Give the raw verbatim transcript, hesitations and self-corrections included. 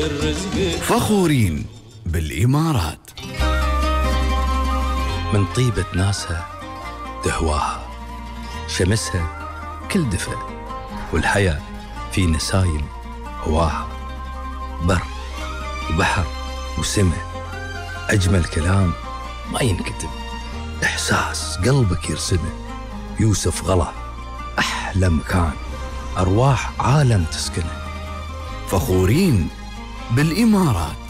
فخورين بالإمارات. من طيبة ناسها تهواها، شمسها كل دفء، والحياة في نسايم هواها. بر وبحر وسماء، أجمل كلام ما ينكتب، إحساس قلبك يرسمه. يوسف غلا أحلى مكان، أرواح عالم تسكنه. فخورين بالإمارات.